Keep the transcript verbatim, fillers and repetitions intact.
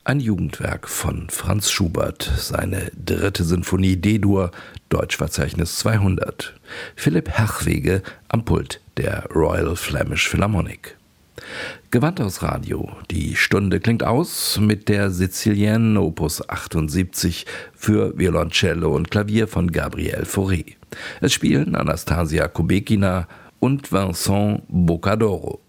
Ein Jugendwerk von Franz Schubert, seine dritte Sinfonie D-Dur, Deutschverzeichnis zweihundert. Philipp Herchwege am Pult der Royal Flemish Philharmonic. Gewandhaus Radio. Die Stunde klingt aus mit der Sizilienne Opus achtundsiebzig für Violoncello und Klavier von Gabriel Fauré. Es spielen Anastasia Kubekina und Vincent Boccadoro.